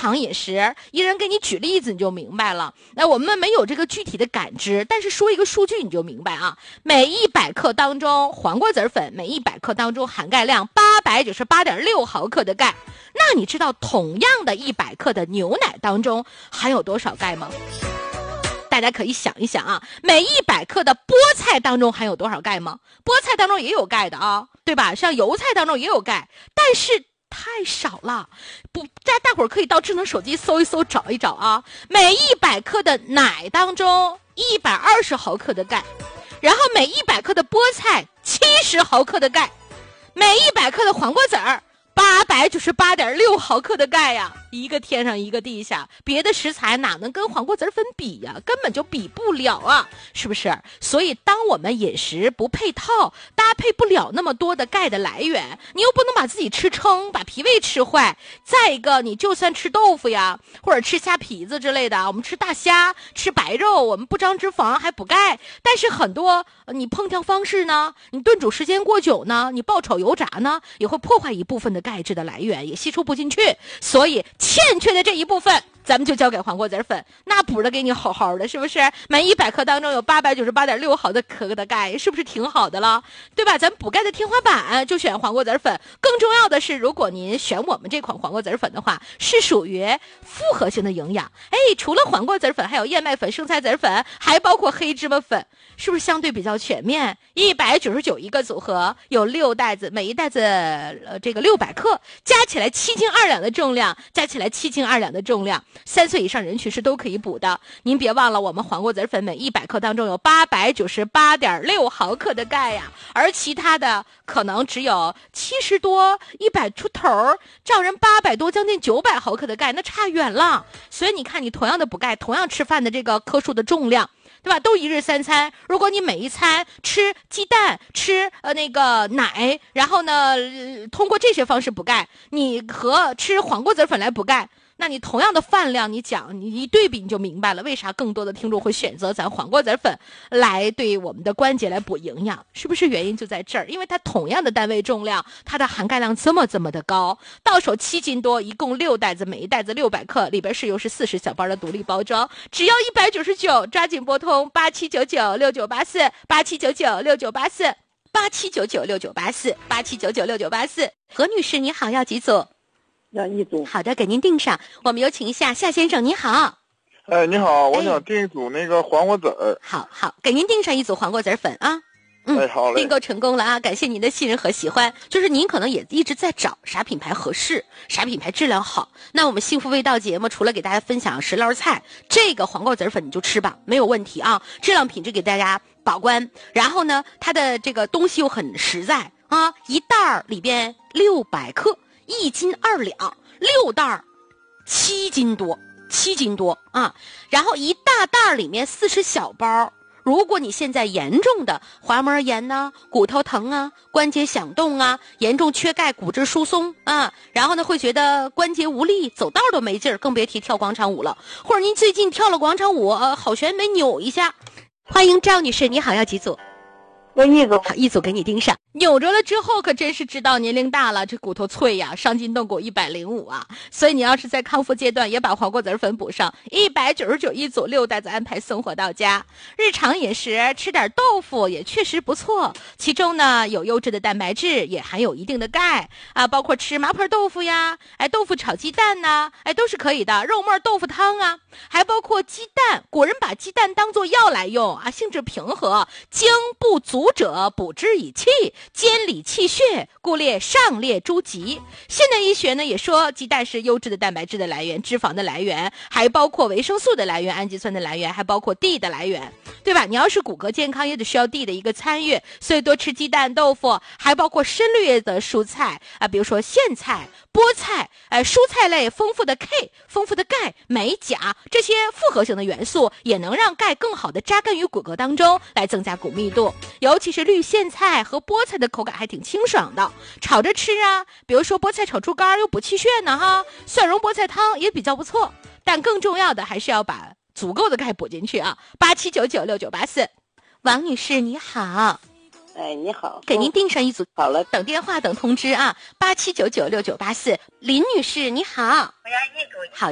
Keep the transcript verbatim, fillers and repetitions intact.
常饮食，一人给你举例子你就明白了。那我们没有这个具体的感知，但是说一个数据你就明白啊。每一百克当中，黄瓜籽粉每一百克当中含钙量八百九十八点六毫克的钙。那你知道同样的一百克的牛奶当中含有多少钙吗？大家可以想一想啊，每一百克的菠菜当中含有多少钙吗？菠菜当中也有钙的啊，对吧？像油菜当中也有钙，但是太少了。不，大大伙儿可以到智能手机搜一搜，找一找啊。每一百克的奶当中一百二十毫克的钙，然后每一百克的菠菜七十毫克的钙，每一百克的黄瓜籽儿八百九十八点六毫克的钙呀，一个天上一个地下，别的食材哪能跟黄瓜籽粉比呀？根本就比不了啊，是不是？所以当我们饮食不配套，搭配不了那么多的钙的来源，你又不能把自己吃撑，把脾胃吃坏。再一个，你就算吃豆腐呀，或者吃虾皮子之类的，我们吃大虾，吃白肉，我们不长脂肪还补钙，但是很多你烹调方式呢，你炖煮时间过久呢，你爆炒油炸呢，也会破坏一部分的钙质的来源，也吸收不进去。所以欠缺的这一部分咱们就交给黄瓜籽粉，那补的给你好好的，是不是？每一百克当中有八百九十八点六毫的克的钙，是不是挺好的了？对吧？咱补钙的天花板就选黄瓜籽粉。更重要的是，如果您选我们这款黄瓜籽粉的话，是属于复合性的营养。哎，除了黄瓜籽粉，还有燕麦粉、生菜籽粉，还包括黑芝麻粉，是不是相对比较全面？一百九十九一个组合，有六袋子，每一袋子呃这个六百克，加起来七斤二两的重量，加起来七斤二两的重量。三岁以上人群是都可以补的。您别忘了，我们黄瓜籽粉每一百克当中有八百九十八点六毫克的钙呀，而其他的可能只有七十多、一百出头，照人八百多，将近九百毫克的钙，那差远了。所以你看，你同样的补钙，同样吃饭的这个克数的重量，对吧？都一日三餐，如果你每一餐吃鸡蛋，吃呃那个奶，然后呢、呃、通过这些方式补钙，你和吃黄瓜籽粉来补钙，那你同样的饭量，你讲你一对比你就明白了，为啥更多的听众会选择咱黄瓜籽粉来对我们的关节来补营养，是不是原因就在这儿？因为它同样的单位重量，它的含钙量这么这么的高，到手七斤多，一共六袋子，每一袋子六百克，里边是又是四十小包的独立包装，只要一百九十九，抓紧拨通八七九九六九八四八七九九六九八四八七九九六九八四八七九九六九八四。何女士你好，要几组？ 要一组。 好的，给您订上。我们有请一下夏先生，你好。 哎，你好，我想订一组那个黄瓜籽儿。 好好，给您订上一组黄瓜籽粉啊。嗯， 哎，好嘞。 订购成功了啊！感谢您的信任和喜欢。就是您可能也一直在找啥品牌合适，啥品牌质量好。那我们幸福味道节目除了给大家分享食捞菜，这个黄瓜籽粉你就吃吧，没有问题啊，质量品质给大家保关。然后呢，它的这个东西又很实在啊，一袋儿里边六百克。一斤二两，六袋儿，七斤多，七斤多啊！然后一大袋里面四十小包。如果你现在严重的滑膜炎呢、骨头疼啊、关节响动啊、严重缺钙、骨质疏松啊，然后呢会觉得关节无力、走道都没劲儿，更别提跳广场舞了。或者您最近跳了广场舞，呃，好悬没扭一下。欢迎赵女士，你好，要几组？ 要一组。 好，一组给你盯上。扭着了之后可真是知道年龄大了，这骨头脆呀，伤筋动骨一百零五啊。所以你要是在康复阶段，也把黄瓜籽粉补上，一百九十九一组，六袋子安排送货到家。日常饮食吃点豆腐也确实不错，其中呢有优质的蛋白质，也含有一定的钙啊，包括吃麻婆豆腐呀，哎，豆腐炒鸡蛋呐、啊，哎，都是可以的。肉末豆腐汤啊，还包括鸡蛋，古人把鸡蛋当作药来用啊，性质平和，精不足者补之以气，兼理气血，故列上列诸疾。现代医学呢也说鸡蛋是优质的蛋白质的来源，脂肪的来源，还包括维生素的来源，氨基酸的来源，还包括 D 的来源，对吧？你要是骨骼健康也得需要 D 的一个参与，所以多吃鸡蛋、豆腐，还包括深绿叶的蔬菜啊，比如说苋菜、菠菜，呃，蔬菜类丰富的 K、丰富的钙、镁、钾，这些复合型的元素也能让钙更好的扎根于骨骼当中，来增加骨密度。尤其是绿苋菜和菠菜的口感还挺清爽的，炒着吃啊，比如说菠菜炒猪肝又补气血呢哈，蒜蓉菠菜汤也比较不错。但更重要的还是要把足够的钙补进去啊。八七九九六九八四，王女士你好。 哎，你好， 给您订上一组。 好了， 等电话等通知啊。八七九九六九八四，林女士你好。 我要一组。 好。